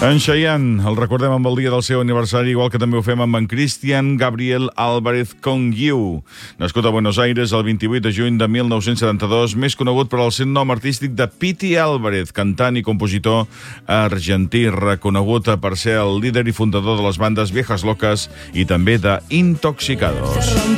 En Chayanne el recordem amb el dia del seu aniversari, igual que també ho fem amb en Cristian Gabriel Álvarez Conguiu, nascut a Buenos Aires el 28 de juny de 1972, més conegut per al seu nom artístic de Pity Álvarez, cantant i compositor argentí, reconegut per ser el líder i fundador de les bandes Viejas Locas i també de Intoxicados.